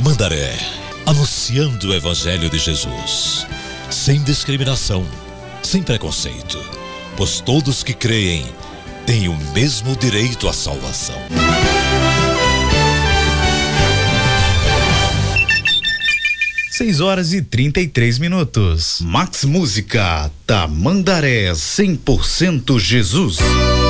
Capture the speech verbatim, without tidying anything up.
Tamandaré, anunciando o Evangelho de Jesus, sem discriminação, sem preconceito, pois todos que creem têm o mesmo direito à salvação. seis horas e trinta e três minutos. Max Música, Tamandaré, cem por cento Jesus.